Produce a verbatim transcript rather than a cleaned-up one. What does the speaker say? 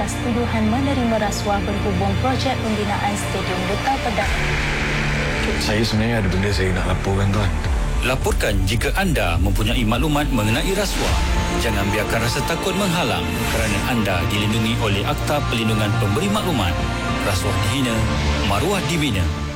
atas tuduhan menerima rasuah berhubung projek pembinaan Stadium Duta Pedang. Saya sebenarnya ada benda saya nak laporkan, tuan. Laporkan jika anda mempunyai maklumat mengenai rasuah. Jangan biarkan rasa takut menghalang kerana anda dilindungi oleh Akta Perlindungan Pemberi Maklumat. Rasuah dihina, maruah dibina.